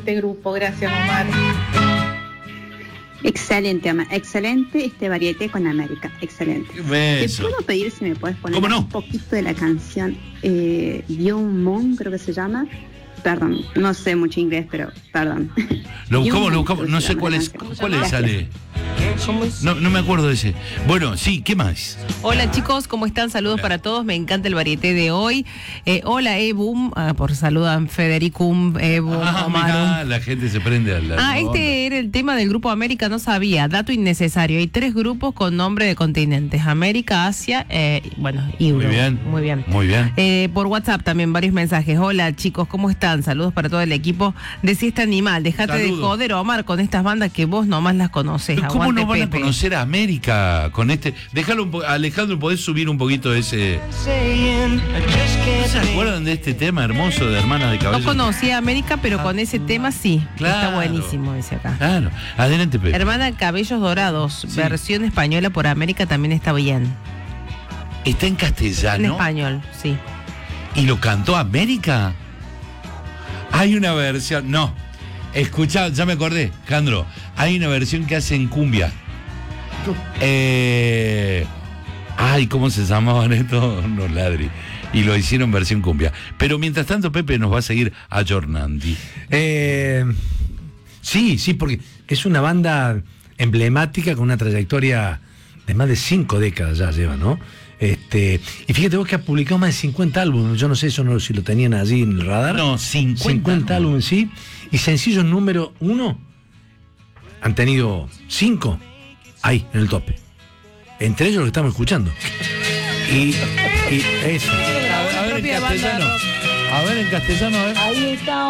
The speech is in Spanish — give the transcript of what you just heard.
este grupo. Gracias, Omar. Excelente, Omar. Excelente este varieté con América. Excelente. ¿Te puedo pedir si me puedes poner un poquito de la canción Young Moon, creo que se llama? Perdón, no sé mucho inglés, pero perdón. Lo buscamos, no sé cuál es sale. No me acuerdo de ese. Bueno, sí, ¿qué más? Hola chicos, ¿cómo están? Saludos para todos, me encanta el varieté de hoy. Hola Ebum, por saludan Federicum, Ebum, Omar. La gente se prende a la este era el tema del Grupo América, no sabía, dato innecesario. Hay 3 grupos con nombre de continentes, América, Asia, y Muy bien. Muy bien. Por WhatsApp también varios mensajes. Hola chicos, ¿cómo están? Saludos para todo el equipo de Siesta Animal. Dejate de joder, Omar, con estas bandas que vos nomás las conocés. ¿Cómo no van a conocer a América con este? Déjalo, Alejandro, ¿podés subir un poquito ese? ¿No se acuerdan de este tema hermoso de Hermanas de Cabello? No conocía a América, pero con ese tema sí. Claro. Está buenísimo ese acá. Claro. Adelante, Pepe. Hermana Cabellos Dorados, sí. Versión española por América también está bien. ¿Está en castellano? En español, sí. ¿Y lo cantó América? Hay una versión, no. Escuchá, ya me acordé, Jandro. Hay una versión que hace en cumbia. ¿Cómo se llamaban estos? No ladri. Y lo hicieron versión cumbia. Pero mientras tanto, Pepe nos va a seguir ayornando. Sí, porque es una banda emblemática con una trayectoria de más de 5 décadas ya lleva, ¿no? Y fíjate vos que ha publicado más de 50 álbumes. Yo no sé eso, si lo tenían allí en el radar. No, 50 álbumes, sí. Y sencillos número 1 han tenido 5 ahí en el tope. Entre ellos lo que estamos escuchando. Y eso. A ver en castellano. A ver. Ahí está